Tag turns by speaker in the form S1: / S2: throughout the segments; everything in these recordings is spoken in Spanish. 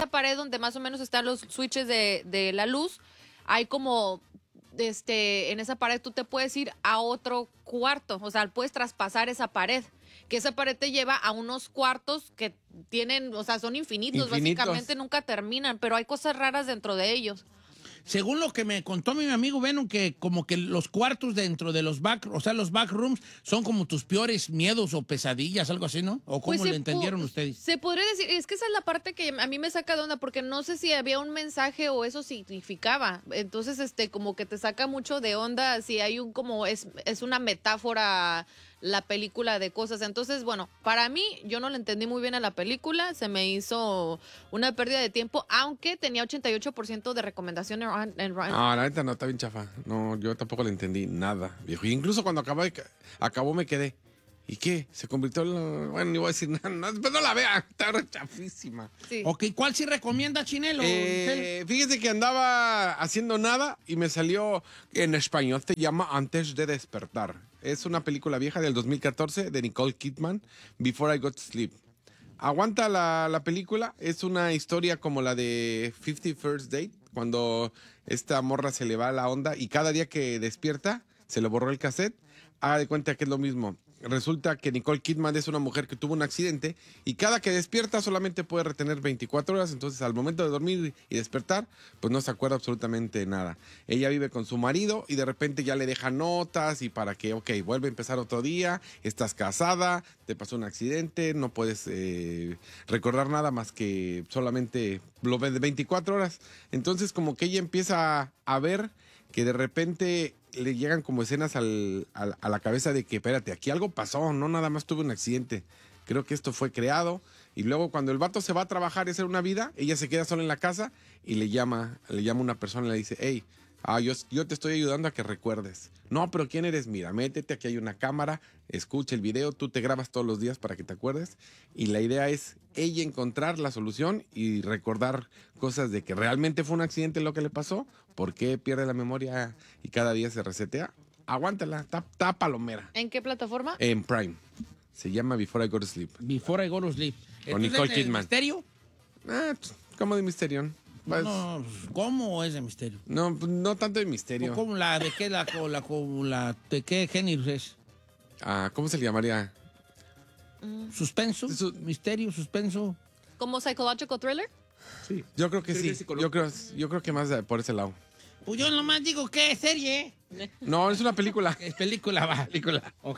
S1: esa pared donde más o menos están los switches de la luz, hay como, en esa pared tú te puedes ir a otro cuarto, o sea, puedes traspasar esa pared. Que esa pared te lleva a unos cuartos que tienen, o sea, son infinitos. Básicamente nunca terminan, pero hay cosas raras dentro de ellos.
S2: Según lo que me contó mi amigo Venom, que como que los cuartos dentro de los los backrooms son como tus peores miedos o pesadillas, algo así, ¿no? ¿O cómo
S1: Pues
S2: le entendieron ustedes?
S1: Se podría decir, es que esa es la parte que a mí me saca de onda, porque no sé si había un mensaje o eso significaba. Entonces, como que te saca mucho de onda si hay es una metáfora la película de cosas. Entonces, bueno, para mí, yo no le entendí muy bien a la película, se me hizo una pérdida de tiempo, aunque tenía 88% de recomendación en
S3: No, la neta no, está bien chafa. No, yo tampoco le entendí nada, viejo. Y incluso cuando acabó me quedé. ¿Y qué? Se convirtió en... Bueno, ni voy a decir nada. Después no la vea. Está chafísima.
S1: Sí.
S2: Ok, ¿cuál sí recomienda, Chinelo?
S3: Fíjese que andaba haciendo nada y me salió en español. Se llama Antes de despertar. Es una película vieja del 2014 de Nicole Kidman, Before I Got to Sleep. Aguanta la película. Es una historia como la de 50 First Date, cuando esta morra se le va la onda y cada día que despierta se le borró el cassette. Haga de cuenta que es lo mismo. Resulta que Nicole Kidman es una mujer que tuvo un accidente y cada que despierta solamente puede retener 24 horas. Entonces, al momento de dormir y despertar, pues no se acuerda absolutamente nada. Ella vive con su marido y de repente ya le deja notas y para que, ok, vuelve a empezar otro día, estás casada, te pasó un accidente, no puedes recordar nada más que solamente lo ves de 24 horas. Entonces, como que ella empieza a ver que de repente le llegan como escenas a la cabeza de que, espérate, aquí algo pasó, no nada más tuve un accidente. Creo que esto fue creado. Y luego cuando el vato se va a trabajar y hacer una vida, ella se queda sola en la casa y le llama una persona y le dice, hey, yo te estoy ayudando a que recuerdes. No, pero ¿quién eres? Mira, métete, aquí hay una cámara, escucha el video, tú te grabas todos los días para que te acuerdes. Y la idea es ella encontrar la solución y recordar cosas de que realmente fue un accidente lo que le pasó, por qué pierde la memoria y cada día se resetea. Aguántala, está palomera.
S1: ¿En qué plataforma?
S3: En Prime. Se llama Before I Go to Sleep.
S2: Before I Go to Sleep.
S3: Con Nicole
S2: ¿Es de
S3: Kidman.
S2: misterio?
S3: Como de misterio. Pues,
S2: No, ¿cómo es de misterio?
S3: No tanto de misterio.
S2: ¿Cómo de de qué género es?
S3: ¿Cómo se le llamaría?
S2: ¿Suspenso? ¿Misterio? ¿Suspenso?
S1: ¿Como psychological thriller?
S3: Sí. Yo creo que sí. Yo creo que más por ese lado.
S2: Pues yo nomás digo que es serie.
S3: No, es una película.
S2: Es película, va.
S3: Película.
S2: Ok.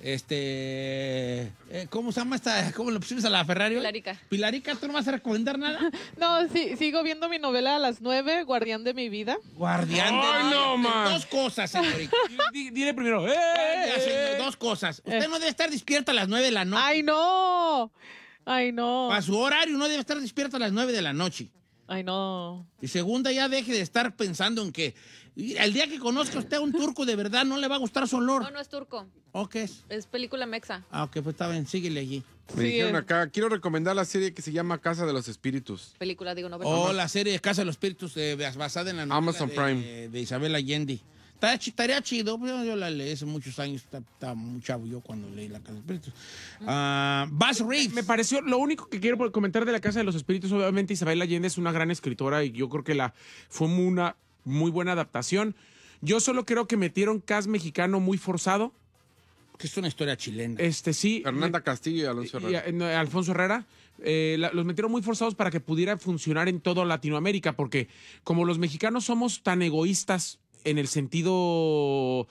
S2: ¿Cómo se llama esta? ¿Cómo le pusimos a la Ferrari?
S1: Pilarica.
S2: Pilarica, ¿tú no vas a recomendar nada?
S4: No, sí, sigo viendo mi novela a las 9, Guardián de mi vida.
S2: Guardián
S3: ¡Ay, no, man!
S2: Dos cosas, señorita.
S5: Dile primero.
S2: Ya, señor, dos cosas. Usted no debe estar despierta a las 9 de la noche.
S4: ¡Ay, no! ¡Ay, no!
S2: Para su horario no debe estar despierta a las 9 de la noche.
S4: ¡Ay, no!
S2: Y segunda, ya deje de estar pensando en que el día que conozca usted a un turco de verdad no le va a gustar su olor.
S1: No es turco.
S2: ¿O qué es?
S1: Es película mexa.
S2: Ah, ok, pues está bien, síguele allí.
S3: Me
S4: Sí,
S3: dijeron acá, quiero recomendar la serie que se llama Casa de los Espíritus.
S1: Película, digo, novela.
S2: O la serie de Casa de los Espíritus basada en la novela
S3: Amazon Prime.
S2: de Isabel Allende. Estaría chido, pero yo la leí hace muchos años, estaba muy chavo yo cuando leí La Casa de los Espíritus. Bass Reeves.
S5: Me pareció, lo único que quiero comentar de La Casa de los Espíritus, obviamente Isabel Allende es una gran escritora y yo creo que fue una muy buena adaptación. Yo solo creo que metieron cast mexicano muy forzado.
S2: Que es una historia chilena.
S5: Sí.
S3: Fernanda Castillo y Alonso Herrera.
S5: Alfonso Herrera. Los metieron muy forzados para que pudiera funcionar en toda Latinoamérica, porque como los mexicanos somos tan egoístas en el sentido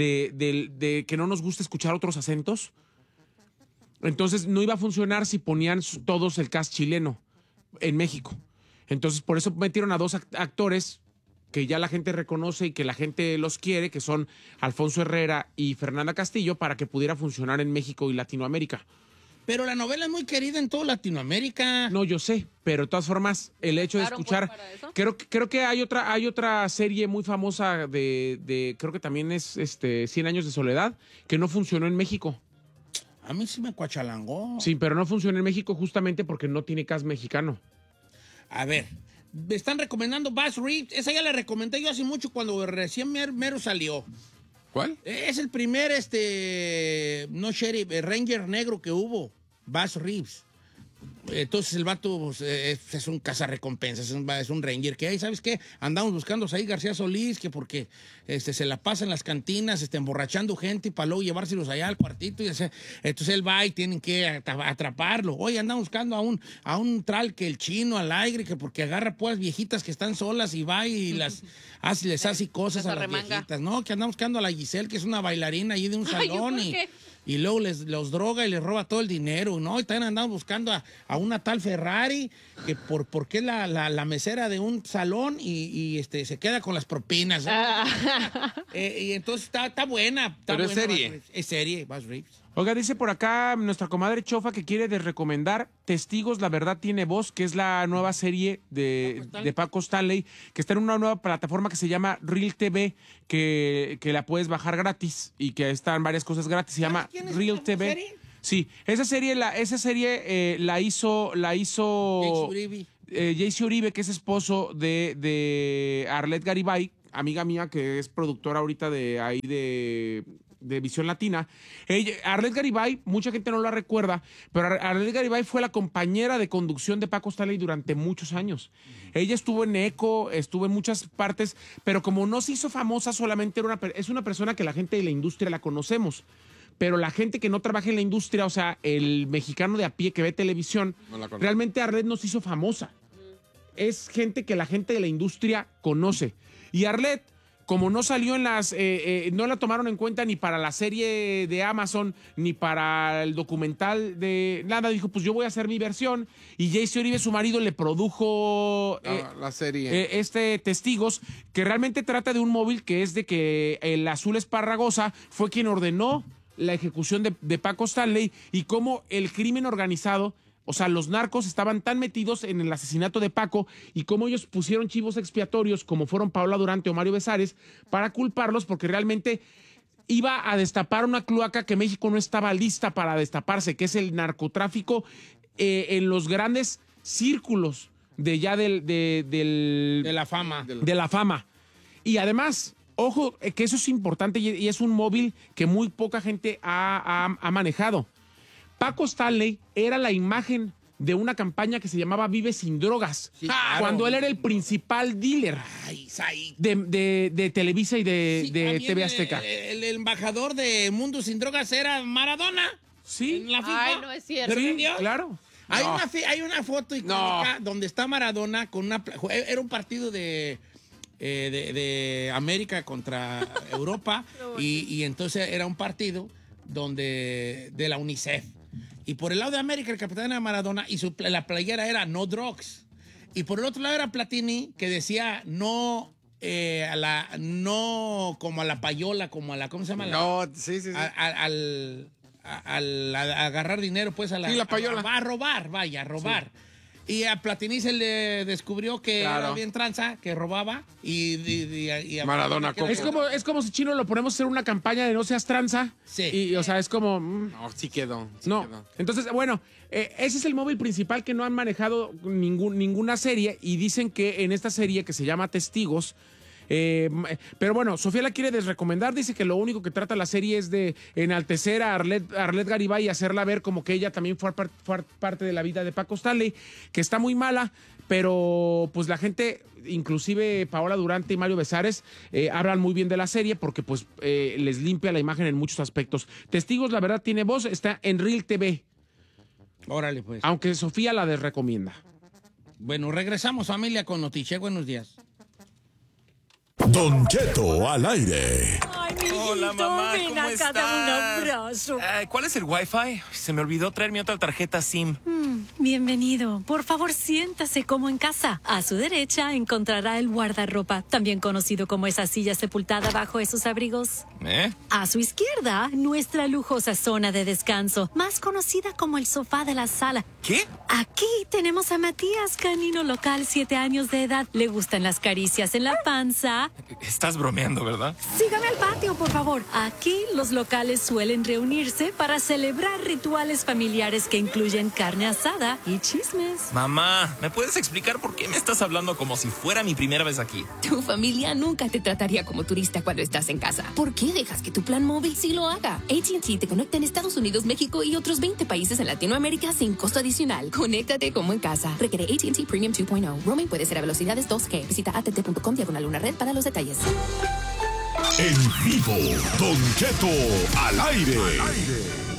S5: de que no nos gusta escuchar otros acentos, entonces no iba a funcionar si ponían todos el cast chileno en México. Entonces por eso metieron a dos actores que ya la gente reconoce y que la gente los quiere, que son Alfonso Herrera y Fernanda Castillo, para que pudiera funcionar en México y Latinoamérica.
S2: Pero la novela es muy querida en toda Latinoamérica.
S5: No, yo sé, pero de todas formas, el hecho de escuchar... Creo que hay otra serie muy famosa creo que también es 100 años de soledad, que no funcionó en México.
S2: A mí sí me cuachalangó.
S5: Sí, pero no funcionó en México justamente porque no tiene cast mexicano.
S2: A ver, me están recomendando Bass Reeves. Esa ya la recomendé yo hace mucho cuando recién mero salió.
S3: ¿Cuál?
S2: Es el primer, no sheriff, ranger negro que hubo. Bass Reeves. Entonces el vato pues, es un cazarrecompensas, es un ranger que, ¿sabes qué? Andamos buscando a Said García Solís, que porque se la pasa en las cantinas emborrachando gente y para luego llevárselos allá al cuartito. Entonces él va y tienen que atraparlo. Oye, andamos buscando a un tral que el chino al aire, que porque agarra pues viejitas que están solas y va y les hace cosas a las viejitas. No, que andamos buscando a la Giselle, que es una bailarina allí de un salón y luego los droga y les roba todo el dinero, ¿no? Y también andamos buscando a una tal Ferrari, que porque es la mesera de un salón y se queda con las propinas. Y entonces está buena.
S3: Pero
S2: buena,
S3: es serie.
S2: Es serie, Bass Reeves.
S5: Oiga, dice por acá nuestra comadre Chofa que quiere recomendar Testigos, la verdad tiene voz, que es la nueva serie de Paco Stanley, que está en una nueva plataforma que se llama Real TV, que la puedes bajar gratis y que están varias cosas gratis. Se llama Real TV.
S2: Serie?
S5: Sí, esa serie la hizo Jaycee Uribe, que es esposo de Arlet Garibay, amiga mía que es productora ahorita de Visión Latina. Arlet Garibay, mucha gente no la recuerda, pero Arlet Garibay fue la compañera de conducción de Paco Stanley durante muchos años. Ella estuvo en ECO, estuvo en muchas partes, pero como no se hizo famosa, solamente es una persona que la gente de la industria la conocemos. Pero la gente que no trabaja en la industria, o sea, el mexicano de a pie que ve televisión, realmente Arlet no se hizo famosa. Es gente que la gente de la industria conoce. Y Arlet, como no salió en no la tomaron en cuenta ni para la serie de Amazon, ni para el documental de nada, dijo, pues yo voy a hacer mi versión. Y Jaycee Uribe, su marido, le produjo
S3: la serie.
S5: Testigos, que realmente trata de un móvil que es de que el Azul Esparragosa fue quien ordenó la ejecución de Paco Stanley y cómo el crimen organizado, o sea, los narcos estaban tan metidos en el asesinato de Paco y cómo ellos pusieron chivos expiatorios, como fueron Paola Durante o Mario Besares, para culparlos porque realmente iba a destapar una cloaca que México no estaba lista para destaparse, que es el narcotráfico en los grandes círculos de la fama. De la fama. Y además, ojo, que eso es importante y es un móvil que muy poca gente ha manejado. Paco Stanley era la imagen de una campaña que se llamaba Vive sin drogas, sí, claro, cuando él era el principal dealer de Televisa y de TV Azteca.
S2: El embajador de Mundo Sin Drogas era Maradona.
S5: Sí.
S2: En la FIFA.
S1: Ay, no es cierto.
S5: Sí, claro.
S2: Hay una foto icónica donde está Maradona con era un partido de América contra Europa y entonces era un partido de la UNICEF. Y por el lado de América, el capitán era Maradona y la playera era No Drugs. Y por el otro lado era Platini, que decía no como a la payola, como a la, ¿cómo se llama?
S3: Sí.
S2: Al agarrar dinero, pues
S3: la payola.
S2: A robar. Sí. Y a Platini se le descubrió que era bien tranza, que robaba y a
S3: Maradona.
S5: Es como si Chino lo ponemos a hacer una campaña de no seas tranza.
S2: Sí.
S5: Y, o sea, es como...
S3: No, sí quedó.
S5: Quedó. Entonces, bueno, ese es el móvil principal que no han manejado ninguna serie y dicen que en esta serie que se llama Testigos... pero bueno, Sofía la quiere desrecomendar, dice que lo único que trata la serie es de enaltecer a Arlet Garibay y hacerla ver como que ella también fue parte de la vida de Paco Stanley, que está muy mala, pero pues la gente, inclusive Paola Durante y Mario Besares, hablan muy bien de la serie porque pues les limpia la imagen en muchos aspectos. Testigos, la verdad, tiene voz, está en Real TV.
S2: Órale, pues.
S5: Aunque Sofía la desrecomienda.
S2: Bueno, regresamos, familia, con Notiche. Buenos días.
S6: Don Cheto al aire.
S7: Ay, mi hijito,
S8: Hola, mamá,
S7: ven
S8: ¿cómo
S7: acá,
S8: estás?
S7: dame un abrazo.
S8: ¿Cuál es el Wi-Fi? Se me olvidó traer mi otra tarjeta SIM.
S7: Bienvenido. Por favor, siéntase como en casa. A su derecha encontrará el guardarropa, también conocido como esa silla sepultada bajo esos abrigos. A su izquierda, nuestra lujosa zona de descanso, más conocida como el sofá de la sala.
S8: ¿Qué?
S7: Aquí tenemos a Matías, canino local, 7 años de edad. Le gustan las caricias en la panza.
S8: Estás bromeando, ¿verdad?
S7: Sígame al patio, por favor. Aquí los locales suelen reunirse para celebrar rituales familiares que incluyen carne asada, asada y chismes.
S8: Mamá, ¿me puedes explicar por qué me estás hablando como si fuera mi primera vez aquí?
S9: Tu familia nunca te trataría como turista cuando estás en casa. ¿Por qué dejas que tu plan móvil sí lo haga? AT&T te conecta en Estados Unidos, México y otros 20 países en Latinoamérica sin costo adicional. Conéctate como en casa. Requiere AT&T Premium 2.0. Roaming puede ser a velocidades 2G. Visita att.com/red para los detalles.
S6: En vivo, Don Cheto al aire.